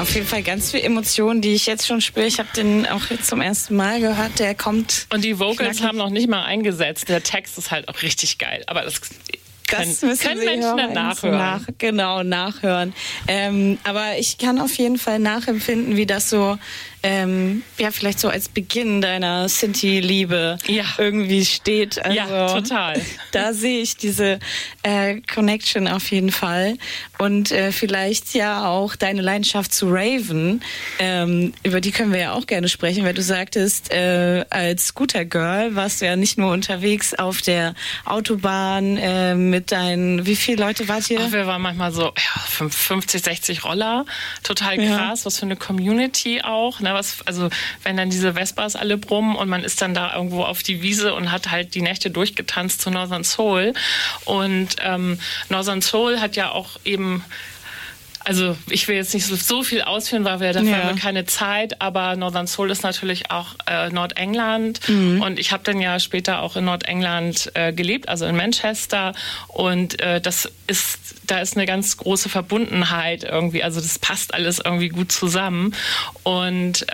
Auf jeden Fall ganz viel Emotionen, die ich jetzt schon spüre. Ich habe den auch jetzt zum ersten Mal gehört. Der kommt. Und die Vocals haben noch nicht mal eingesetzt. Der Text ist halt auch richtig geil. Aber das können Menschen dann nachhören. Nachhören. Aber ich kann auf jeden Fall nachempfinden, wie das so, vielleicht so als Beginn deiner Sinti-Liebe irgendwie steht. Also, ja, total. Da sehe ich diese Connection auf jeden Fall. Und vielleicht ja auch deine Leidenschaft zu Raven. Über die können wir ja auch gerne sprechen, weil du sagtest, als Scooter-Girl warst du ja nicht nur unterwegs auf der Autobahn mit deinen, wie viele Leute wart ihr? Wir waren manchmal so 50, 60 Roller. Total krass, was für eine Community auch. Ne? Also wenn dann diese Vespas alle brummen und man ist dann da irgendwo auf die Wiese und hat halt die Nächte durchgetanzt zu Northern Soul. Und Northern Soul hat ja auch eben, also ich will jetzt nicht so viel ausführen, weil wir dafür haben wir keine Zeit, aber Northern Soul ist natürlich auch Nordengland und ich habe dann ja später auch in Nordengland gelebt, also in Manchester und da ist eine ganz große Verbundenheit irgendwie, also das passt alles irgendwie gut zusammen und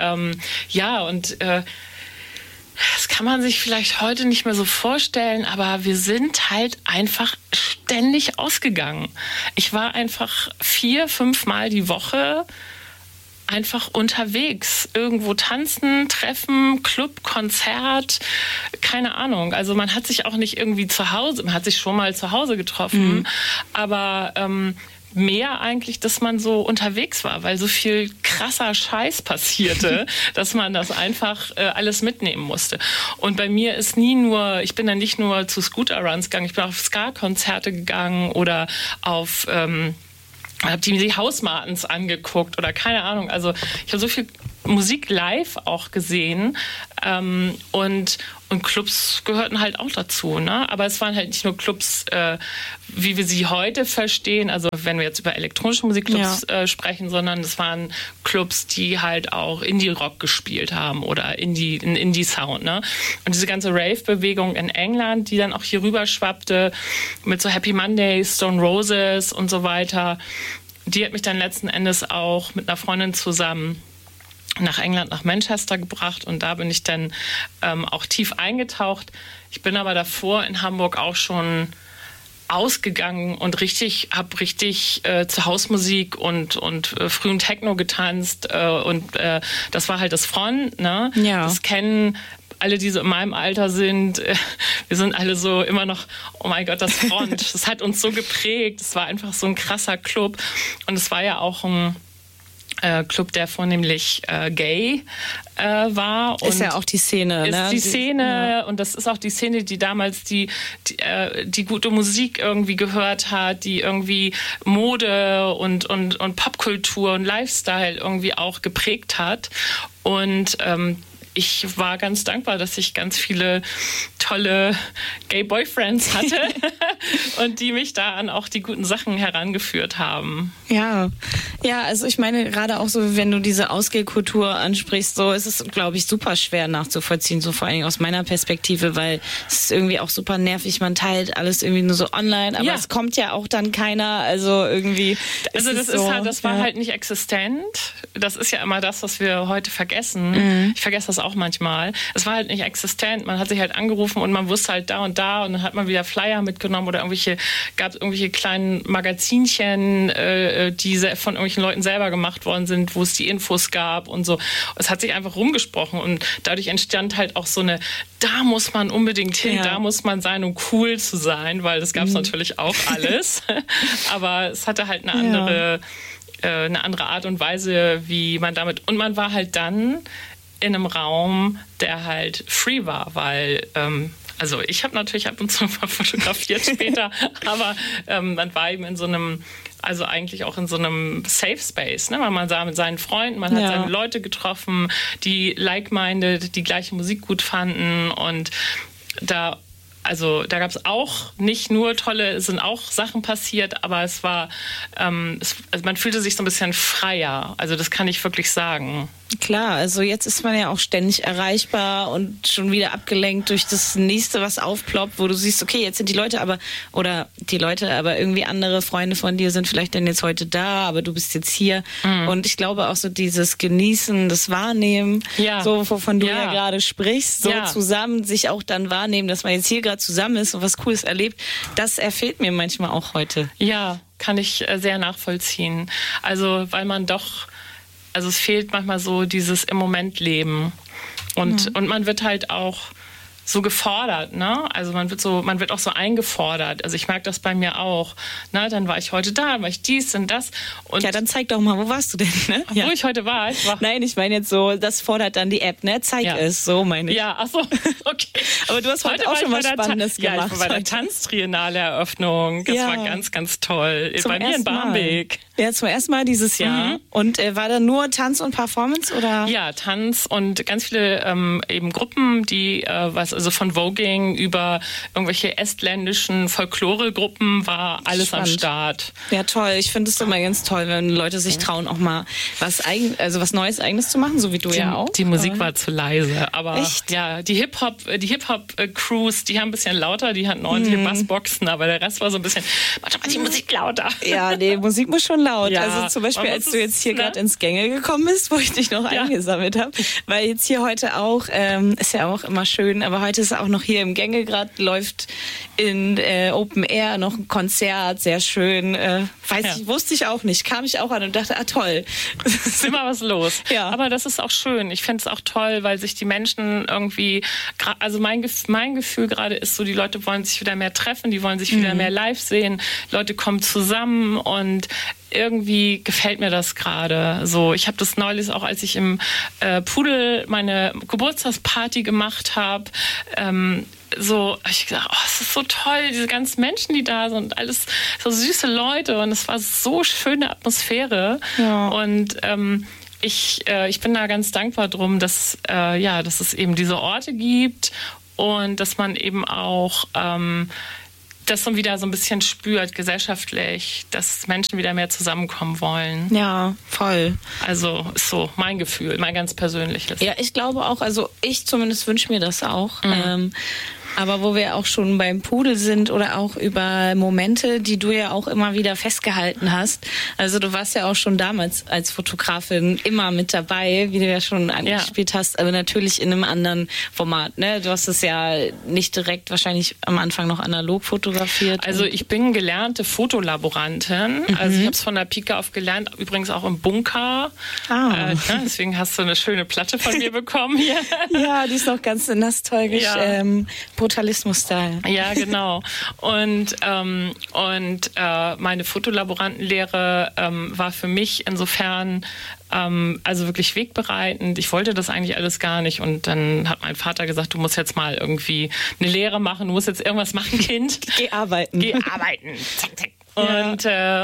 das kann man sich vielleicht heute nicht mehr so vorstellen, aber wir sind halt einfach ständig ausgegangen. Ich war einfach 4-5 Mal die Woche einfach unterwegs. Irgendwo tanzen, treffen, Club, Konzert, keine Ahnung. Also man hat sich auch nicht irgendwie zu Hause, man hat sich schon mal zu Hause getroffen, aber mehr eigentlich, dass man so unterwegs war, weil so viel krasser Scheiß passierte, dass man das einfach alles mitnehmen musste. Und bei mir ist ich bin dann nicht nur zu Scooter-Runs gegangen, ich bin auf Ska-Konzerte gegangen oder auf habe die House Martins angeguckt oder keine Ahnung. Also ich habe so viel Musik live auch gesehen und Clubs gehörten halt auch dazu, ne? Aber es waren halt nicht nur Clubs, wie wir sie heute verstehen, also wenn wir jetzt über elektronische Musikclubs sprechen, sondern es waren Clubs, die halt auch Indie-Rock gespielt haben oder Indie-Sound, ne? Und diese ganze Rave-Bewegung in England, die dann auch hier rüber schwappte mit so Happy Mondays, Stone Roses und so weiter, die hat mich dann letzten Endes auch mit einer Freundin zusammen nach England, nach Manchester gebracht und da bin ich dann auch tief eingetaucht. Ich bin aber davor in Hamburg auch schon ausgegangen und habe richtig zu Hausmusik und frühen Techno getanzt und das war halt das Front, ne? Ja. Das kennen alle, die so in meinem Alter sind, wir sind alle so immer noch, oh mein Gott, das Front. Das hat uns so geprägt. Es war einfach so ein krasser Club und es war ja auch ein Club, der vornehmlich gay war. Und ist ja auch die Szene, ist ne? Die Szene, und das ist auch die Szene, die damals die gute Musik irgendwie gehört hat, die irgendwie Mode und Popkultur und Lifestyle irgendwie auch geprägt hat. Und ich war ganz dankbar, dass ich ganz viele tolle Gay-Boyfriends hatte und die mich da an auch die guten Sachen herangeführt haben. Ja, also ich meine, gerade auch so, wenn du diese Ausgehkultur ansprichst, so ist es, glaube ich, super schwer nachzuvollziehen, so vor allen Dingen aus meiner Perspektive, weil es ist irgendwie auch super nervig, man teilt alles irgendwie nur so online, aber es kommt ja auch dann keiner, also irgendwie. Also das war halt nicht existent. Das ist ja immer das, was wir heute vergessen. Ich vergesse das auch manchmal. Es war halt nicht existent. Man hat sich halt angerufen und man wusste halt da und dann hat man wieder Flyer mitgenommen oder gab es irgendwelche kleinen Magazinchen, die von irgendwelchen Leuten selber gemacht worden sind, wo es die Infos gab und so. Es hat sich einfach rumgesprochen und dadurch entstand halt auch so da muss man unbedingt hin, da muss man sein, um cool zu sein, weil das gab es natürlich auch alles. Aber es hatte halt eine andere Art und Weise, wie man damit, und man war halt dann in einem Raum, der halt free war, weil also ich habe natürlich ab und zu mal fotografiert später, aber man war eben in so einem, also eigentlich auch in so einem Safe Space, ne? Man sah mit seinen Freunden, man hat seine Leute getroffen, die like-minded, die gleiche Musik gut fanden und da also da gab es auch nicht nur es sind auch Sachen passiert, aber es war, also man fühlte sich so ein bisschen freier. Also das kann ich wirklich sagen. Klar, also jetzt ist man ja auch ständig erreichbar und schon wieder abgelenkt durch das nächste, was aufploppt, wo du siehst, okay, jetzt sind die Leute aber irgendwie andere Freunde von dir sind vielleicht dann jetzt heute da, aber du bist jetzt hier. Und ich glaube auch so dieses Genießen, das Wahrnehmen, so wovon du ja gerade sprichst, so zusammen sich auch dann wahrnehmen, dass man jetzt hier gerade zusammen ist und was Cooles erlebt, das erfehlt mir manchmal auch heute. Ja, kann ich sehr nachvollziehen. Also, weil man es fehlt manchmal so dieses im Moment Leben. Und man wird halt auch so gefordert, ne? Also man wird auch so eingefordert. Also ich merke das bei mir auch. Ne? Dann war ich heute da, dann war ich dies und das. Und ja, dann zeig doch mal, wo warst du denn? Ne? Ja. Wo ich heute war? Nein, ich meine jetzt so, das fordert dann die App, ne? Zeig es, so meine ich. Ja, ach so, okay. Aber du hast heute auch schon was Spannendes gemacht. Ja, ich war bei der Tanztriennale-Eröffnung. Das war ganz, ganz toll. Bei mir in Barmbek. Ja, zum ersten Mal dieses Jahr. Und war da nur Tanz und Performance, oder? Ja, Tanz und ganz viele eben Gruppen, die also von Voging über irgendwelche estländischen Folkloregruppen war alles Spannend. Am Start. Ja, toll. Ich finde es immer ganz toll, wenn Leute sich trauen, auch mal was Neues, Eigenes zu machen, so wie du ja auch. Die Musik war zu leise, aber echt? Ja, die Hip-Hop-Crews, die haben ein bisschen lauter, die hatten ordentliche Bassboxen, aber der Rest war so ein bisschen, mach doch mal die Musik lauter. Ja, nee, Musik muss schon laut. Ja, also zum Beispiel, als du jetzt hier gerade ins Gänge gekommen bist, wo ich dich noch eingesammelt habe, weil jetzt hier heute auch, ist ja auch immer schön, aber heute ist auch noch hier im Gänge gerade, läuft in Open Air noch ein Konzert, sehr schön. Wusste ich auch nicht. Kam ich auch an und dachte, toll. Ist immer was los. Ja. Aber das ist auch schön. Ich finde es auch toll, weil sich die Menschen irgendwie, also mein Gefühl gerade ist so, die Leute wollen sich wieder mehr treffen, die wollen sich wieder mehr live sehen. Leute kommen zusammen und irgendwie gefällt mir das gerade so. Ich habe das neulich auch, als ich im Pudel meine Geburtstagsparty gemacht habe, so habe ich gedacht, es ist so toll, diese ganzen Menschen, die da sind, alles so süße Leute und es war so schöne Atmosphäre. Ja. Und ich bin da ganz dankbar drum, dass es eben diese Orte gibt und dass man eben auch das dann wieder so ein bisschen spürt, gesellschaftlich, dass Menschen wieder mehr zusammenkommen wollen. Ja, voll. Also ist so mein Gefühl, mein ganz persönliches. Ja, ich glaube auch, also ich zumindest wünsche mir das auch. Aber wo wir auch schon beim Pudel sind oder auch über Momente, die du ja auch immer wieder festgehalten hast. Also du warst ja auch schon damals als Fotografin immer mit dabei, wie du ja schon angespielt hast, aber natürlich in einem anderen Format. Ne? Du hast es ja nicht direkt wahrscheinlich am Anfang noch analog fotografiert. Also ich bin gelernte Fotolaborantin. Also ich habe es von der Pike auf gelernt, übrigens auch im Bunker. Deswegen hast du eine schöne Platte von mir bekommen hier. Ja, die ist noch ganz nasstolgisch. Ja. Brutalismus-Style. Ja, genau. Und meine Fotolaborantenlehre war für mich insofern also wirklich wegbereitend. Ich wollte das eigentlich alles gar nicht. Und dann hat mein Vater gesagt, du musst jetzt mal irgendwie eine Lehre machen, du musst jetzt irgendwas machen, Kind. Geh arbeiten. Zack, zack. Und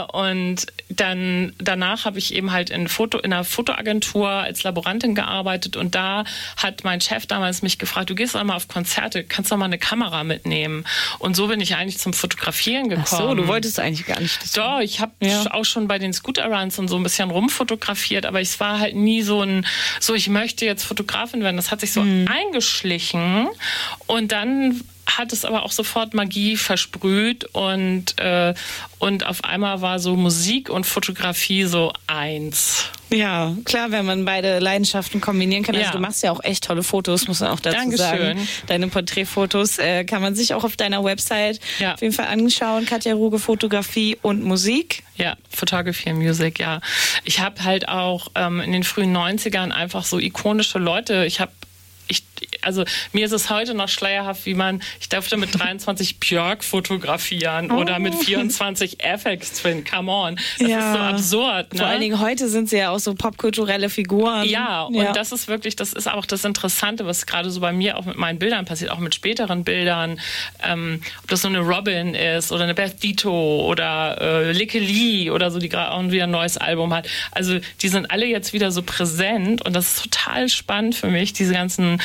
dann danach habe ich eben halt in einer Fotoagentur als Laborantin gearbeitet und da hat mein Chef damals mich gefragt, du gehst einmal auf Konzerte, kannst du mal eine Kamera mitnehmen? Und so bin ich eigentlich zum Fotografieren gekommen. Ach so, du wolltest eigentlich gar nicht. Doch, ich habe auch schon bei den Scooter-Runs und so ein bisschen rumfotografiert, aber es war halt nie so ich möchte jetzt Fotografin werden. Das hat sich so eingeschlichen und dann hat es aber auch sofort Magie versprüht und auf einmal war so Musik und Fotografie so eins. Ja, klar, wenn man beide Leidenschaften kombinieren kann. Also du machst ja auch echt tolle Fotos, muss man auch dazu sagen. Deine Porträtfotos kann man sich auch auf deiner Website auf jeden Fall anschauen. Katja Ruge, Fotografie und Musik. Ja, Photography and Music, ja. Ich habe halt auch in den frühen 90ern einfach so ikonische Leute, also mir ist es heute noch schleierhaft, ich durfte mit 23 Björk fotografieren oder mit 24 FX Twin, come on. Das ist so absurd. Ne? Vor allen Dingen heute sind sie ja auch so popkulturelle Figuren. Ja, und das ist auch das Interessante, was gerade so bei mir auch mit meinen Bildern passiert, auch mit späteren Bildern, ob das so eine Robin ist oder eine Beth Ditto oder Likke Lee oder so, die gerade auch wieder ein neues Album hat. Also die sind alle jetzt wieder so präsent und das ist total spannend für mich, diese ganzen, insbesondere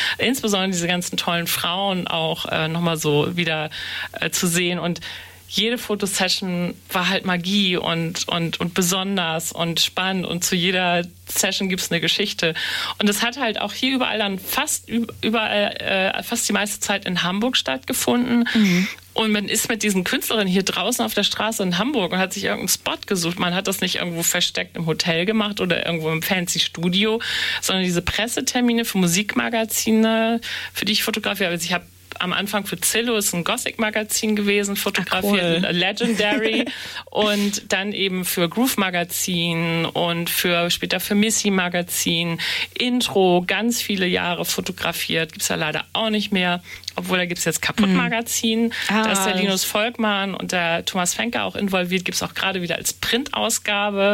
insbesondere diese ganzen tollen Frauen auch nochmal so wieder zu sehen. Und jede Fotosession war halt Magie und besonders und spannend, und zu jeder Session gibt es eine Geschichte. Und es hat halt auch hier überall dann fast die meiste Zeit in Hamburg stattgefunden. Mhm. Und man ist mit diesen Künstlerinnen hier draußen auf der Straße in Hamburg und hat sich irgendeinen Spot gesucht. Man hat das nicht irgendwo versteckt im Hotel gemacht oder irgendwo im fancy Studio, sondern diese Pressetermine für Musikmagazine, für die ich fotografiere. Also ich habe am Anfang für Zillow, ist ein Gothic-Magazin gewesen, fotografiert, cool. Legendary, und dann eben für Groove-Magazin und später für Missy-Magazin, Intro, ganz viele Jahre fotografiert, gibt's ja leider auch nicht mehr, obwohl da gibt's jetzt Kaputt-Magazin, da ist der Linus Volkmann und der Thomas Fenker auch involviert, gibt's auch gerade wieder als Printausgabe.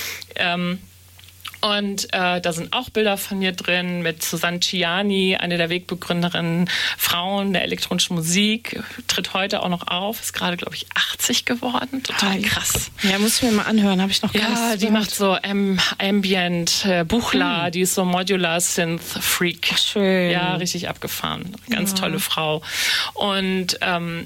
Und da sind auch Bilder von mir drin mit Susanne Ciani, eine der Wegbegründerinnen Frauen der elektronischen Musik, tritt heute auch noch auf, ist gerade, glaube ich, 80 geworden. Total krass. Ja, muss ich mir mal anhören, habe ich noch gar nicht gehört. Die macht so Ambient, Buchla, die ist so Modular Synth Freak. Ach, schön. Ja, richtig abgefahren. Ganz tolle Frau. Und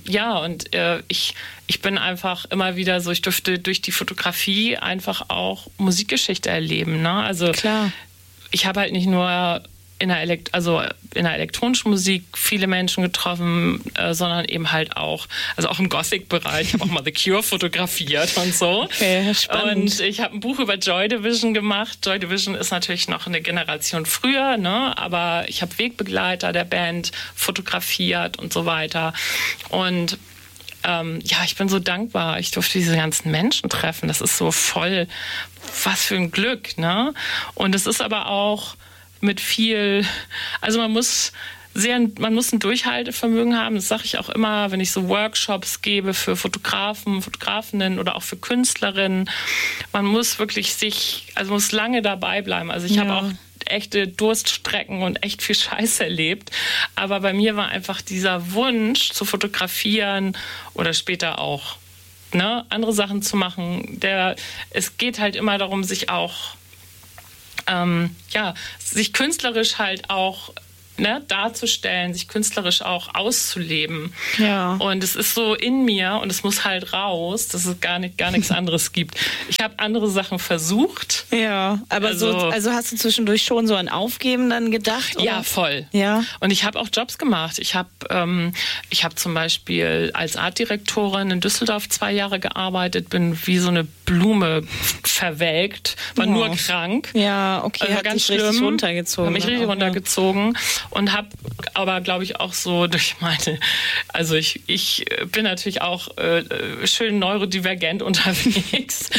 ich bin einfach immer wieder so, ich durfte durch die Fotografie einfach auch Musikgeschichte erleben. Ne? Also klar. Ich habe halt nicht nur in der elektronischen Musik viele Menschen getroffen, sondern eben halt auch im Gothic-Bereich. Ich habe auch mal The Cure fotografiert und so. Okay, spannend. Und ich habe ein Buch über Joy Division gemacht. Joy Division ist natürlich noch eine Generation früher, ne? Aber ich habe Wegbegleiter der Band fotografiert und so weiter. Und ich bin so dankbar. Ich durfte diese ganzen Menschen treffen. Das ist so voll, was für ein Glück, ne? Und es ist aber auch mit viel, also man muss ein Durchhaltevermögen haben. Das sage ich auch immer, wenn ich so Workshops gebe für Fotografen, Fotografinnen oder auch für Künstlerinnen. Man muss wirklich muss lange dabei bleiben. Also ich habe auch echte Durststrecken und echt viel Scheiße erlebt. Aber bei mir war einfach dieser Wunsch zu fotografieren oder später auch andere Sachen zu machen. Es geht halt immer darum, sich auch sich künstlerisch halt auch darzustellen, sich künstlerisch auch auszuleben. Ja. Und es ist so in mir und es muss halt raus, dass es gar nichts anderes gibt. Ich habe andere Sachen versucht. Ja, aber also hast du zwischendurch schon so an Aufgeben dann gedacht? Oder? Ja, voll. Ja. Und ich habe auch Jobs gemacht. Ich habe zum Beispiel als Artdirektorin in Düsseldorf 2 Jahre gearbeitet, bin wie so eine Blume verwelkt, war nur krank. Ja, okay, also hat ganz dich richtig runtergezogen. Hat mich richtig runtergezogen. Und habe aber, glaube ich, auch so durch ich bin natürlich auch schön neurodivergent unterwegs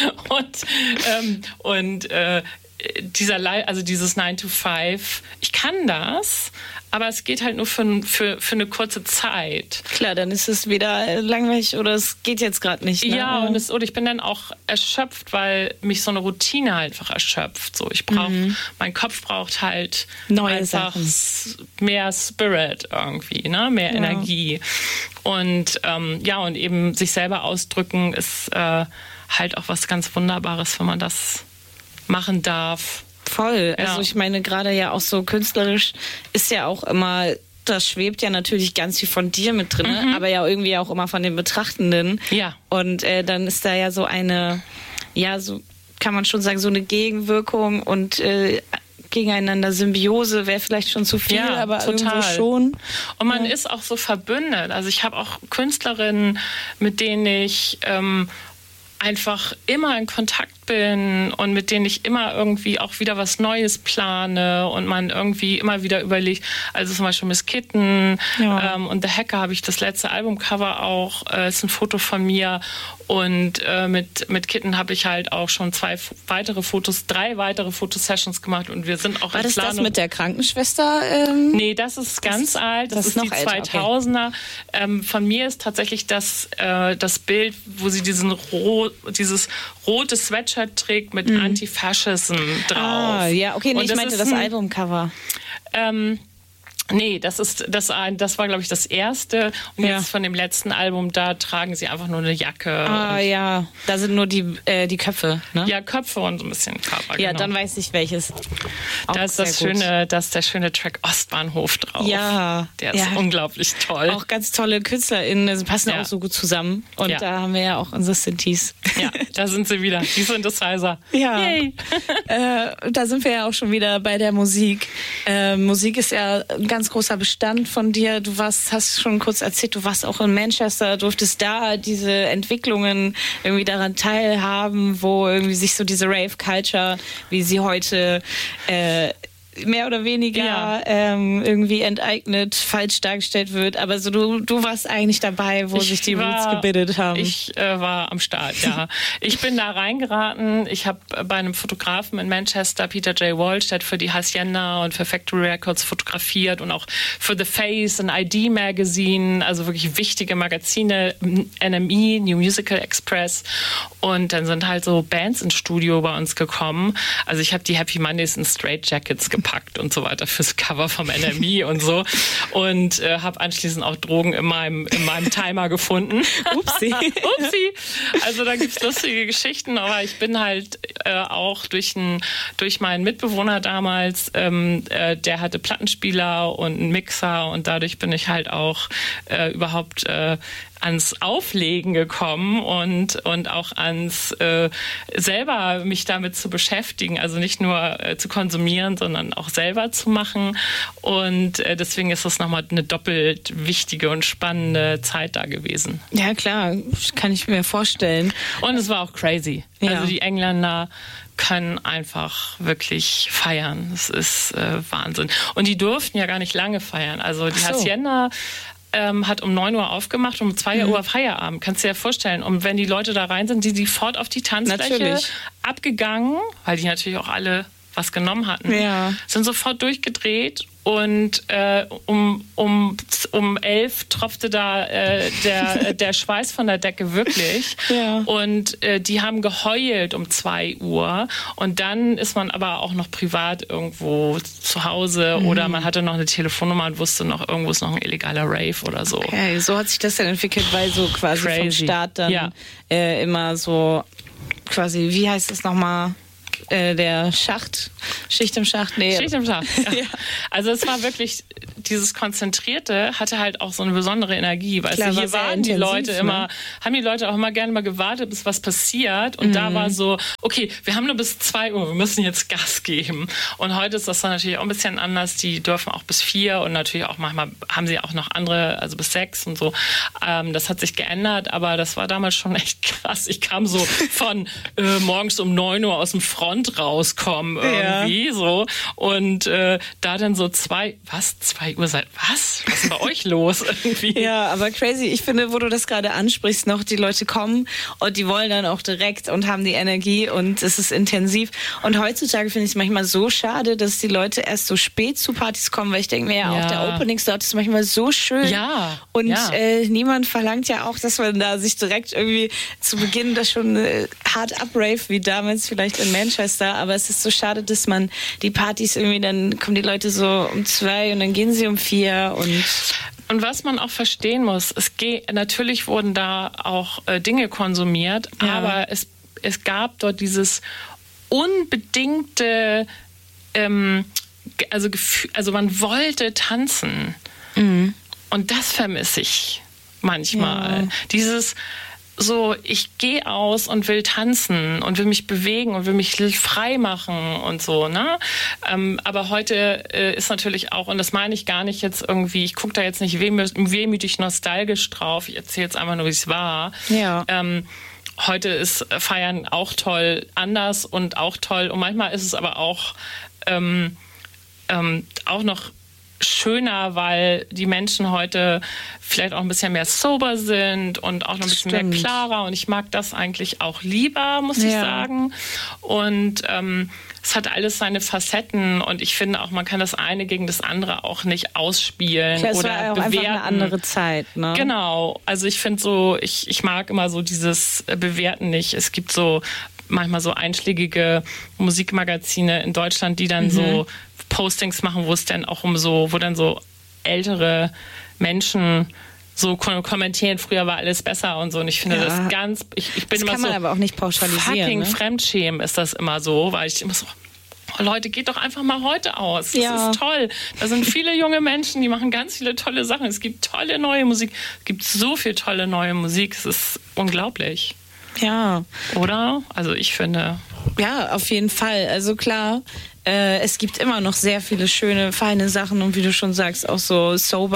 dieses 9 to 5, ich kann das, aber es geht halt nur für eine kurze Zeit. Klar, dann ist es wieder langweilig oder es geht jetzt gerade nicht. Ne? Ja, und ich bin dann auch erschöpft, weil mich so eine Routine halt einfach erschöpft. So, mein Kopf braucht halt neue Sachen, mehr Spirit irgendwie, ne? Mehr Energie. Und und eben sich selber ausdrücken ist halt auch was ganz Wunderbares, wenn man das machen darf. Voll. Also ich meine, gerade ja auch so künstlerisch ist ja auch immer, das schwebt ja natürlich ganz viel von dir mit drin, aber ja irgendwie auch immer von den Betrachtenden. Ja. Und dann ist da ja so eine, so kann man schon sagen, so eine Gegenwirkung und gegeneinander Symbiose wäre vielleicht schon zu viel, aber total. Irgendwo schon. Und man ist auch so verbündet. Also ich habe auch Künstlerinnen, mit denen ich einfach immer in Kontakt bin und mit denen ich immer irgendwie auch wieder was Neues plane und man irgendwie immer wieder überlegt, also zum Beispiel Miss Kitten und The Hacker habe ich das letzte Albumcover auch, ist ein Foto von mir und mit Kitten habe ich halt auch schon 3 weitere Fotosessions gemacht und wir sind auch War das das mit der Krankenschwester? Nee, das ist ganz alt, das ist die 2000er. Okay. Von mir ist tatsächlich das Bild, wo sie dieses rote Sweatshirt trägt mit Anti-Fascism drauf. Ah, ja, okay, ich meinte das Albumcover. Nee, das war, glaube ich, das erste. Und jetzt von dem letzten Album, da tragen sie einfach nur eine Jacke. Ah ja, da sind nur die Köpfe, ne? Ja, Köpfe und so ein bisschen Körper. Ja, dann weiß ich welches. Da ist der schöne Track Ostbahnhof drauf. Ja. Der ist unglaublich toll. Auch ganz tolle KünstlerInnen, sie passen auch so gut zusammen. Und da haben wir ja auch unsere Synthes. Ja, da sind sie wieder, die Synthesizer. Ja. Yay. Da sind wir ja auch schon wieder bei der Musik. Musik ist ja ein ganz großer Bestand von dir. Hast schon kurz erzählt, du warst auch in Manchester, durftest da diese Entwicklungen irgendwie daran teilhaben, wo irgendwie sich so diese Rave-Culture, wie sie heute mehr oder weniger irgendwie enteignet, falsch dargestellt wird. Aber so du warst eigentlich dabei, wo sich die Roots gebildet haben. Ich war am Start, ja. Ich bin da reingeraten. Ich habe bei einem Fotografen in Manchester, Peter J. Walsh, der hat für die Hacienda und für Factory Records fotografiert und auch für The Face, ein ID Magazine, also wirklich wichtige Magazine, NME, New Musical Express. Und dann sind halt so Bands ins Studio bei uns gekommen. Also ich habe die Happy Mondays in Straight Jackets gepackt und so weiter fürs Cover vom NME und so. Und habe anschließend auch Drogen in meinem Timer gefunden. Upsi. Upsi. Also da gibt's lustige Geschichten, aber ich bin halt auch durch meinen Mitbewohner damals, der hatte Plattenspieler und einen Mixer und dadurch bin ich halt auch überhaupt ans Auflegen gekommen und auch ans selber mich damit zu beschäftigen, also nicht nur zu konsumieren, sondern auch selber zu machen und deswegen ist das nochmal eine doppelt wichtige und spannende Zeit da gewesen. Ja klar, kann ich mir vorstellen. Und es war auch crazy. Ja. Also die Engländer können einfach wirklich feiern. Das ist Wahnsinn. Und die durften ja gar nicht lange feiern. Also die Hacienda hat um 9 Uhr aufgemacht, um 2 Uhr Feierabend. Kannst du dir ja vorstellen. Und wenn die Leute da rein sind, die sofort auf die Tanzfläche abgegangen, weil die natürlich auch alle was genommen hatten, sind sofort durchgedreht und um 11 tropfte da der Schweiß von der Decke wirklich. Ja. Und die haben geheult um 2 Uhr. Und dann ist man aber auch noch privat irgendwo zu Hause oder man hatte noch eine Telefonnummer und wusste noch, irgendwo ist noch ein illegaler Rave oder so. Okay, so hat sich das dann entwickelt, weil so quasi vom Start dann immer so quasi, wie heißt das nochmal? Der Schicht im Schacht. Nee. Schicht im Schacht, ja. Also es war wirklich, dieses Konzentrierte hatte halt auch so eine besondere Energie, weil hier waren die Leute immer, haben die Leute auch immer gerne mal gewartet, bis was passiert und da war so, okay, wir haben nur bis 2 Uhr, wir müssen jetzt Gas geben. Und heute ist das dann natürlich auch ein bisschen anders, die dürfen auch bis 4 und natürlich auch manchmal haben sie auch noch andere, also bis 6 und so. Das hat sich geändert, aber das war damals schon echt krass. Ich kam so von morgens um 9 Uhr aus dem Front rauskommen irgendwie so und da dann so 2 Uhr was ist denn bei euch los irgendwie? Ja, aber crazy, ich finde, wo du das gerade ansprichst noch, die Leute kommen und die wollen dann auch direkt und haben die Energie und es ist intensiv und heutzutage finde ich es manchmal so schade, dass die Leute erst so spät zu Partys kommen, weil ich denke mir auch der Opening-Slot ist manchmal so schön und niemand verlangt ja auch, dass man da sich direkt irgendwie zu Beginn das schon hart abrave, wie damals vielleicht in Manchester, aber es ist so schade, dass man die Partys irgendwie, dann kommen die Leute so um 2 und dann gehen sie um 4 und was man auch verstehen muss, natürlich wurden da auch Dinge konsumiert, aber es gab dort dieses unbedingte, also man wollte tanzen. Mhm. Und das vermisse ich manchmal. Dieses so, ich gehe aus und will tanzen und will mich bewegen und will mich frei machen und so, ne? Aber heute ist natürlich auch, und das meine ich gar nicht jetzt irgendwie, ich gucke da jetzt nicht wehmütig nostalgisch drauf, ich erzähle jetzt einfach nur, wie es war. Ja. Heute ist Feiern auch toll, anders und auch toll und manchmal ist es aber auch noch schöner, weil die Menschen heute vielleicht auch ein bisschen mehr sober sind und auch noch ein bisschen mehr klarer und ich mag das eigentlich auch lieber, muss ich sagen. Und es hat alles seine Facetten und ich finde auch, man kann das eine gegen das andere auch nicht ausspielen oder war auch bewerten. Einfach eine andere Zeit, ne? Genau. Also ich finde so, ich mag immer so dieses Bewerten nicht. Es gibt so manchmal so einschlägige Musikmagazine in Deutschland, die dann so Postings machen, wo es dann auch wo dann so ältere Menschen so kommentieren, früher war alles besser und so. Und ich finde das ganz, ich bin das immer kann so man aber auch nicht pauschalisieren. Fucking ne? Fremdschämen ist das immer so, weil ich immer so, oh Leute, geht doch einfach mal heute aus. Das ist toll. Da sind viele junge Menschen, die machen ganz viele tolle Sachen. Es gibt tolle neue Musik. Es gibt so viel tolle neue Musik. Es ist unglaublich. Ja. Oder? Also ich finde. Ja, auf jeden Fall. Also klar, es gibt immer noch sehr viele schöne, feine Sachen und wie du schon sagst, auch so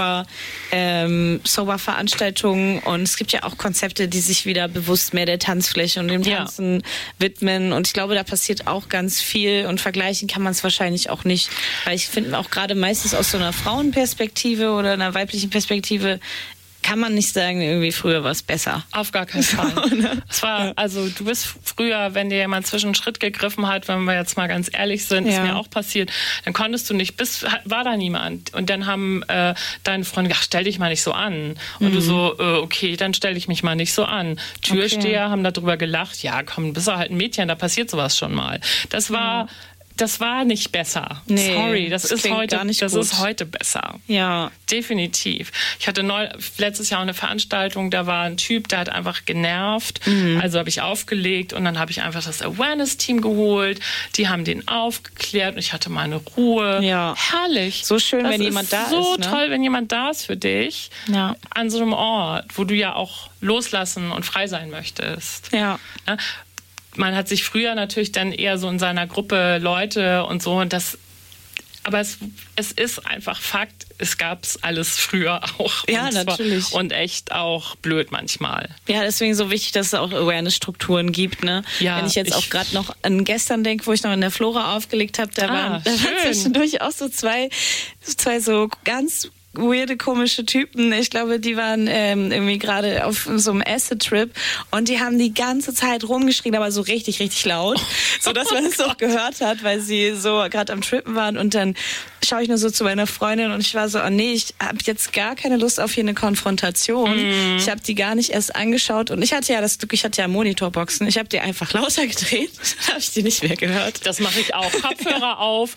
Sober-Veranstaltungen und es gibt ja auch Konzepte, die sich wieder bewusst mehr der Tanzfläche und dem Tanzen widmen und ich glaube, da passiert auch ganz viel und vergleichen kann man es wahrscheinlich auch nicht, weil ich finde auch gerade meistens aus so einer Frauenperspektive oder einer weiblichen Perspektive kann man nicht sagen, irgendwie früher war es besser. Auf gar keinen Fall. Es war, also du bist früher, wenn dir jemand zwischen den Schritt gegriffen hat, wenn wir jetzt mal ganz ehrlich sind, ist mir auch passiert, dann konntest du nicht, war da niemand. Und dann haben deine Freunde gesagt, stell dich mal nicht so an. Und du so, okay, dann stell dich mich mal nicht so an. Türsteher haben darüber gelacht, ja komm, bist du halt ein Mädchen, da passiert sowas schon mal. Das war nicht besser. Nee, sorry, das ist heute gar nicht das gut. ist heute besser. Ja. Definitiv. Ich hatte letztes Jahr eine Veranstaltung, da war ein Typ, der hat einfach genervt. Also habe ich aufgelegt und dann habe ich einfach das Awareness-Team geholt. Die haben den aufgeklärt und ich hatte meine Ruhe. Ja. Herrlich. So schön, wenn jemand da ist. So ne? toll, wenn jemand da ist für dich. Ja. An so einem Ort, wo du ja auch loslassen und frei sein möchtest. Ja. Ne? Man hat sich früher natürlich dann eher so in seiner Gruppe Leute und so und das, aber es ist einfach Fakt, es gab's alles früher auch. Ja, und natürlich. Und echt auch blöd manchmal. Ja, deswegen so wichtig, dass es auch Awareness-Strukturen gibt. Ne? Ja, wenn ich jetzt auch gerade noch an gestern denke, wo ich noch in der Flora aufgelegt habe, da waren zwischendurch auch so zwei so ganz weirde, komische Typen. Ich glaube, die waren irgendwie gerade auf so einem Acid-Trip und die haben die ganze Zeit rumgeschrien, aber so richtig, richtig laut, so dass man es auch gehört hat, weil sie so gerade am Trippen waren und dann schaue ich nur so zu meiner Freundin und ich war so, oh nee, ich habe jetzt gar keine Lust auf hier eine Konfrontation. Ich habe die gar nicht erst angeschaut und ich hatte ja das Glück, ich hatte ja Monitorboxen. Ich habe die einfach lauter gedreht, dann habe ich die nicht mehr gehört. Das mache ich auch. Kopfhörer auf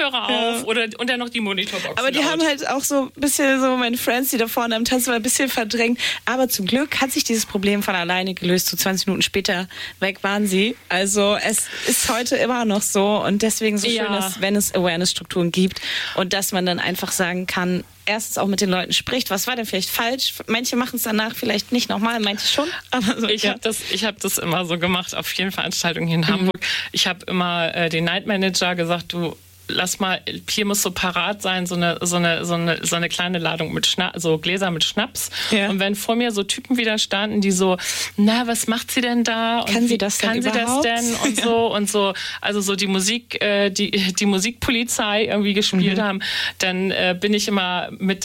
und dann noch die Monitorboxen. Aber die haben halt auch so ein bisschen so meine Friends, die da vorne am Tanzen waren, ein bisschen verdrängt. Aber zum Glück hat sich dieses Problem von alleine gelöst. So 20 Minuten später weg waren sie. Also es ist heute immer noch so und deswegen so schön ist, wenn es Awareness-Strukturen gibt und dass man dann einfach sagen kann, erstens auch mit den Leuten spricht, was war denn vielleicht falsch? Manche machen es danach vielleicht nicht nochmal, manche schon. Aber so, ich habe das immer so gemacht auf vielen Veranstaltungen hier in Hamburg. Ich habe immer den Night Manager gesagt, du lass mal, hier muss so parat sein, so eine kleine Ladung mit so Gläser mit Schnaps. Ja. Und wenn vor mir so Typen wieder standen, die so, na, was macht sie denn da? Und kann sie das denn überhaupt? Und so und so, also so die Musik, die Musikpolizei irgendwie gespielt haben, dann bin ich immer mit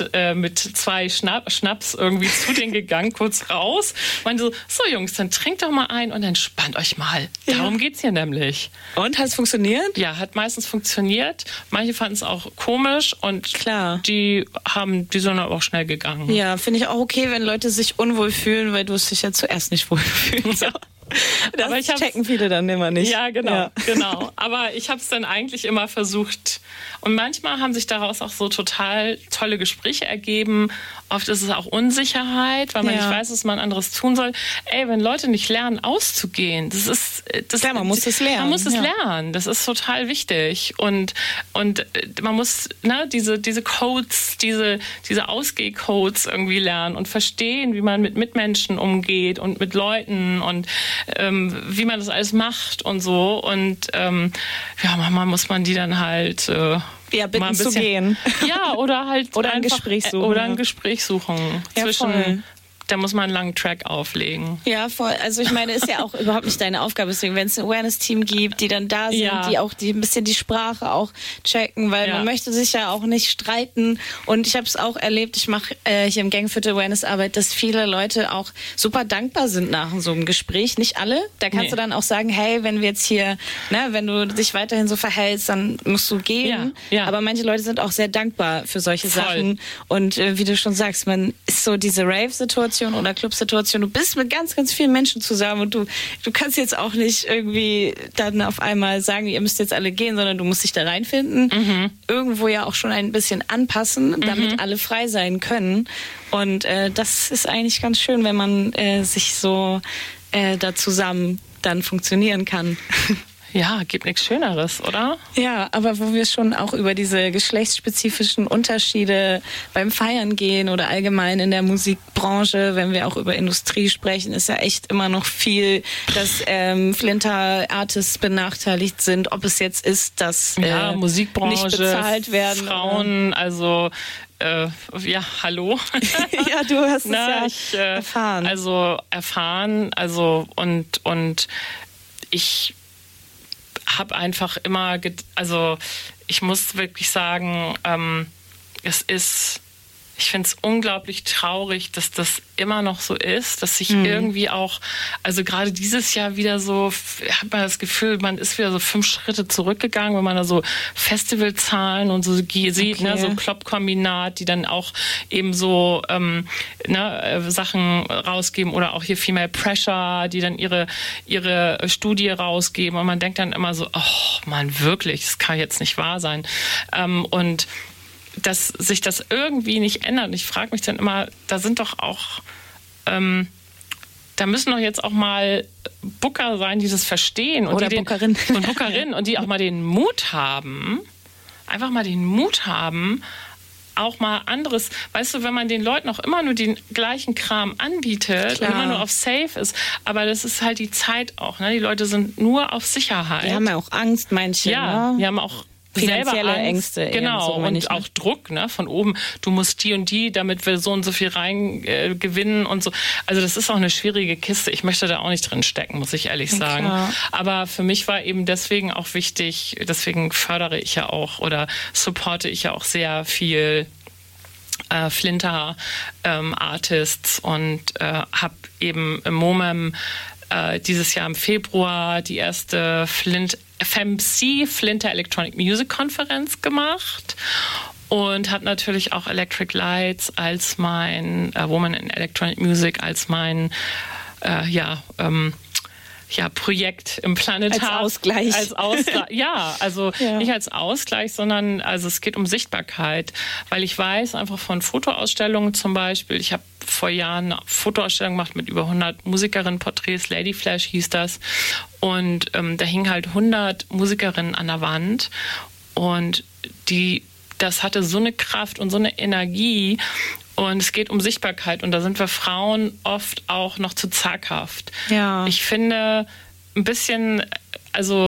2 Schnaps irgendwie zu denen gegangen, kurz raus. Meinte so Jungs, dann trinkt doch mal ein und entspannt euch mal. Darum geht's hier nämlich. Und hat es funktioniert? Ja, hat meistens funktioniert. Manche fanden es auch komisch und die sind aber auch schnell gegangen. Ja, finde ich auch okay, wenn Leute sich unwohl fühlen, weil du es dich ja zuerst nicht wohlgefühlt hast. Das checken viele dann immer nicht. Ja, genau. Aber ich habe es dann eigentlich immer versucht. Und manchmal haben sich daraus auch so total tolle Gespräche ergeben. Oft ist es auch Unsicherheit, weil man nicht weiß, was man anderes tun soll. Ey, wenn Leute nicht lernen, auszugehen, man muss es lernen. Man muss es lernen. Das ist total wichtig. Und man muss diese Codes, diese Ausgehcodes irgendwie lernen und verstehen, wie man mit Mitmenschen umgeht und mit Leuten und wie man das alles macht und so. Und manchmal muss man die dann halt bitten zu gehen. Ja, oder halt oder ein Gespräch suchen. Oder ein Gespräch suchen. Voll. Da muss man einen langen Track auflegen. Ja, voll. Also ich meine, ist ja auch überhaupt nicht deine Aufgabe. Deswegen, wenn es ein Awareness-Team gibt, die dann da sind, die auch ein bisschen die Sprache auch checken, weil man möchte sich ja auch nicht streiten. Und ich habe es auch erlebt, ich mache hier im Gang für die Awareness-Arbeit, dass viele Leute auch super dankbar sind nach so einem Gespräch. Nicht alle. Da kannst du dann auch sagen, hey, wenn wir jetzt hier, wenn du dich weiterhin so verhältst, dann musst du gehen. Ja. Aber manche Leute sind auch sehr dankbar für solche Sachen. Und wie du schon sagst, man ist so diese Rave-Situation, Barsituation oder Clubsituation, du bist mit ganz, ganz vielen Menschen zusammen und du kannst jetzt auch nicht irgendwie dann auf einmal sagen, ihr müsst jetzt alle gehen, sondern du musst dich da reinfinden. Irgendwo ja auch schon ein bisschen anpassen, damit alle frei sein können. Und das ist eigentlich ganz schön, wenn man sich so da zusammen dann funktionieren kann. Ja, gibt nichts Schöneres, oder? Ja, aber wo wir schon auch über diese geschlechtsspezifischen Unterschiede beim Feiern gehen oder allgemein in der Musikbranche, wenn wir auch über Industrie sprechen, ist ja echt immer noch viel, dass Flinter-Artists benachteiligt sind, ob es jetzt ist, dass Musikbranche, nicht bezahlt werden. Frauen, also hallo. Ja, du hast es erfahren. Und ich habe einfach immer, ich muss wirklich sagen, ich finde es unglaublich traurig, dass das immer noch so ist, dass sich irgendwie auch, also gerade dieses Jahr wieder so, hat man das Gefühl, man ist wieder so 5 Schritte zurückgegangen, wenn man da so Festivalzahlen und so sieht, ne, so Klopp-Kombinat, die dann auch eben so Sachen rausgeben oder auch hier Female Pressure, die dann ihre Studie rausgeben und man denkt dann immer so, oh man, wirklich, das kann jetzt nicht wahr sein. Und dass sich das irgendwie nicht ändert. Und ich frage mich dann immer, da sind doch auch, da müssen doch jetzt auch mal Booker sein, die das verstehen. Und oder Bookerinnen. Und Bookerinnen und die auch mal den Mut haben, auch mal anderes, weißt du, wenn man den Leuten auch immer nur den gleichen Kram anbietet, und immer nur auf Safe ist, aber das ist halt die Zeit auch, ne? Die Leute sind nur auf Sicherheit. Die haben ja auch Angst, manche. Ja, die haben auch finanzielle Ängste. Genau, so, und auch Druck, ne, von oben. Du musst die und die, damit wir so und so viel rein gewinnen und so. Also das ist auch eine schwierige Kiste. Ich möchte da auch nicht drin stecken, muss ich ehrlich sagen. Klar. Aber für mich war eben deswegen auch wichtig, deswegen fördere ich ja auch oder supporte ich ja auch sehr viel Flinter Artists und habe eben im MOMEM dieses Jahr im Februar die erste FMC, Flinter Electronic Music Konferenz gemacht und habe natürlich auch Electric Lights als mein Woman in Electronic Music als mein Projekt im Planetarium. Als Ausgleich. Nicht als Ausgleich, sondern also es geht um Sichtbarkeit, weil ich weiß einfach von Fotoausstellungen zum Beispiel, ich habe vor Jahren eine Fotoausstellung gemacht mit über 100 Musikerinnen-Porträts, Lady Flash hieß das, und da hingen halt 100 Musikerinnen an der Wand und das hatte so eine Kraft und so eine Energie. Und es geht um Sichtbarkeit und da sind wir Frauen oft auch noch zu zaghaft. Ja. Ich finde ein bisschen, also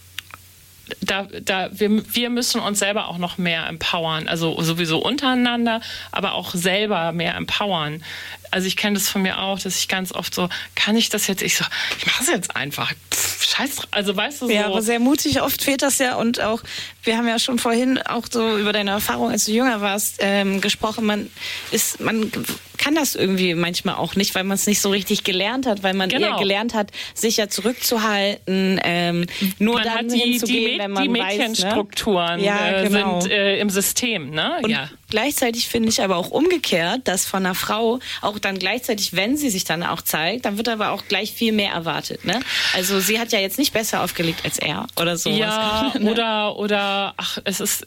wir müssen uns selber auch noch mehr empowern, also sowieso untereinander, aber auch selber mehr empowern. Also ich kenne das von mir auch, dass ich ganz oft so, kann ich das jetzt? Ich mache es jetzt einfach. Scheiß, also weißt du so. Ja, aber sehr mutig, oft fehlt das ja und auch, wir haben ja schon vorhin auch so über deine Erfahrung, als du jünger warst, gesprochen, man kann das irgendwie manchmal auch nicht, weil man es nicht so richtig gelernt hat, weil man eher gelernt hat, sich ja zurückzuhalten, nur man dann hinzugehen, wenn man die Mädchenstrukturen sind im System, ne? Und gleichzeitig finde ich aber auch umgekehrt, dass von einer Frau auch dann gleichzeitig, wenn sie sich dann auch zeigt, dann wird aber auch gleich viel mehr erwartet, ne? Also sie hat ja jetzt nicht besser aufgelegt als er oder so. Ja, oder es ist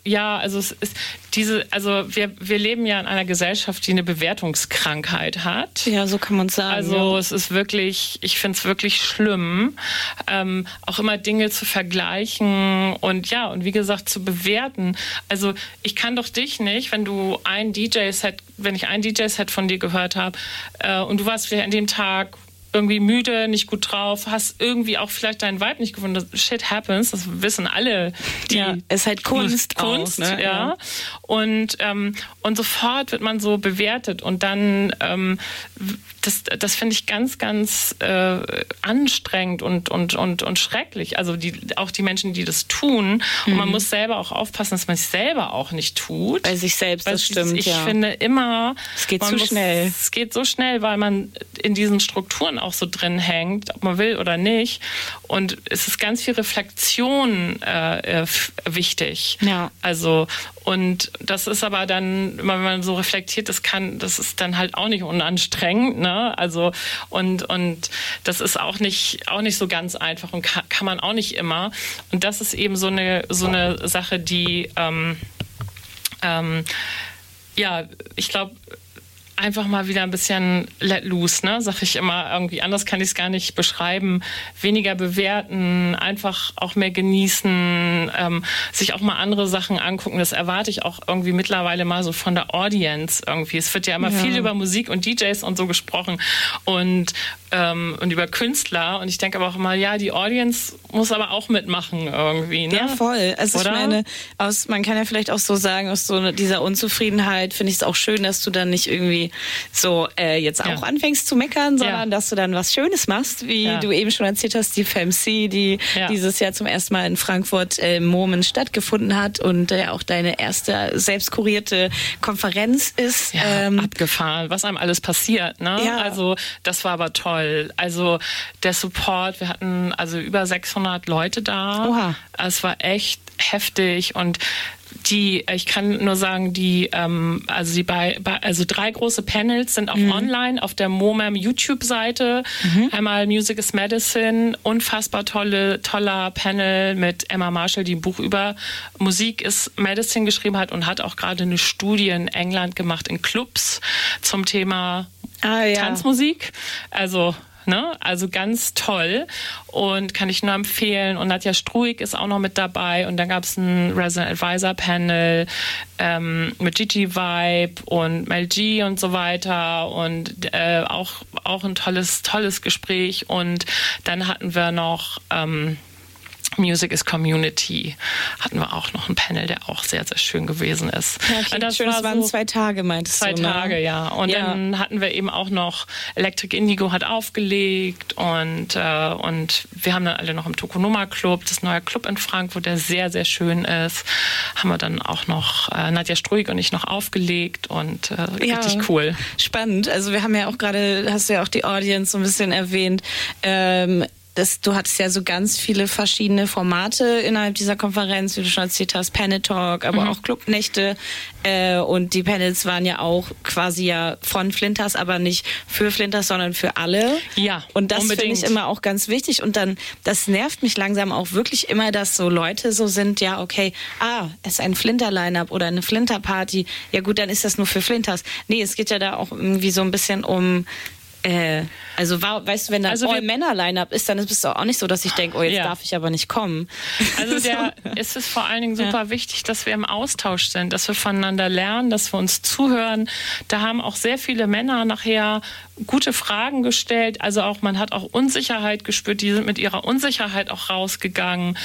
wir leben ja in einer Gesellschaft, die eine Bewertungskrankheit hat. Ja, so kann man sagen. Also es ist wirklich, ich finde es wirklich schlimm, auch immer Dinge zu vergleichen und wie gesagt zu bewerten. Also ich kann doch dich nicht, wenn ich ein DJ-Set von dir gehört habe und du warst vielleicht an dem Tag irgendwie müde, nicht gut drauf, hast irgendwie auch vielleicht deinen Vibe nicht gefunden. Shit happens, das wissen alle. Es ist halt Kunst auch, ne? Ja. Und sofort wird man so bewertet und dann das finde ich ganz, ganz anstrengend und schrecklich. Also auch die Menschen, die das tun. Und man muss selber auch aufpassen, dass man es selber auch nicht tut. Bei sich selbst, das stimmt, Ich finde immer... Es geht zu schnell. Es geht so schnell, weil man in diesen Strukturen auch so drin hängt, ob man will oder nicht. Und es ist ganz viel Reflexion wichtig. Ja. Also, und das ist aber dann, immer wenn man so reflektiert, das ist dann halt auch nicht unanstrengend, ne? Also, und das ist auch nicht so ganz einfach und kann man auch nicht immer. Und das ist eben so eine Sache, die, ja, ich glaube, einfach mal wieder ein bisschen let loose, ne? Sag ich immer irgendwie. Anders kann ich es gar nicht beschreiben. Weniger bewerten, einfach auch mehr genießen, sich auch mal andere Sachen angucken. Das erwarte ich auch irgendwie mittlerweile mal so von der Audience irgendwie. Es wird ja immer viel über Musik und DJs und so gesprochen und über Künstler. Und ich denke aber auch immer, ja, die Audience muss aber auch mitmachen irgendwie, ne? Ja, voll. Also oder? Ich meine, man kann ja vielleicht auch so sagen, aus so dieser Unzufriedenheit finde ich es auch schön, dass du dann nicht irgendwie so jetzt auch anfängst zu meckern, sondern dass du dann was Schönes machst, wie du eben schon erzählt hast, die FMC, die dieses Jahr zum ersten Mal in Frankfurt im Moment stattgefunden hat und auch deine erste selbst kurierte Konferenz ist. Ja, abgefahren, was einem alles passiert, ne? Ja. Also das war aber toll. Also der Support, wir hatten also über 600 Leute da. Oha. Es war echt heftig und ich kann nur sagen, also 3 große Panels sind auch online auf der MoMAM YouTube-Seite. Einmal Music is Medicine, unfassbar toller Panel mit Emma Marshall, die ein Buch über Musik is Medicine geschrieben hat und hat auch gerade eine Studie in England gemacht in Clubs zum Thema Tanzmusik. Also ganz toll und kann ich nur empfehlen. Und Nadja Struik ist auch noch mit dabei. Und dann gab es ein Resident Advisor Panel mit Gigi Vibe und Mel G und so weiter. Und auch ein tolles Gespräch. Und dann hatten wir noch Music is Community, hatten wir auch noch ein Panel, der auch sehr, sehr schön gewesen ist. Ja, das waren 2 Tage, meintest du, ne? 2 Tage, ja. Und dann hatten wir eben auch noch Electric Indigo hat aufgelegt und wir haben dann alle noch im Tokonoma Club, das neue Club in Frankfurt, der sehr, sehr schön ist, haben wir dann auch noch Nadja Struik und ich noch aufgelegt und richtig cool. Spannend. Also wir haben ja auch gerade, hast du ja auch die Audience so ein bisschen erwähnt, du hattest ja so ganz viele verschiedene Formate innerhalb dieser Konferenz, wie du schon erzählt hast, Panel Talk, aber auch Clubnächte. Und die Panels waren ja auch quasi von Flinters, aber nicht für Flinters, sondern für alle. Ja, und das finde ich immer auch ganz wichtig. Und dann, das nervt mich langsam auch wirklich immer, dass so Leute so sind, es ist ein Flinter-Line-Up oder eine Flinter-Party. Ja gut, dann ist das nur für Flinters. Nee, es geht ja da auch irgendwie so ein bisschen um weißt du, wenn da All-Männer-Line-Up ist, dann ist es auch nicht so, dass ich denke, jetzt darf ich aber nicht kommen. Also es ist vor allen Dingen super wichtig, dass wir im Austausch sind, dass wir voneinander lernen, dass wir uns zuhören. Da haben auch sehr viele Männer nachher gute Fragen gestellt. Also man hat auch Unsicherheit gespürt, die sind mit ihrer Unsicherheit auch rausgegangen.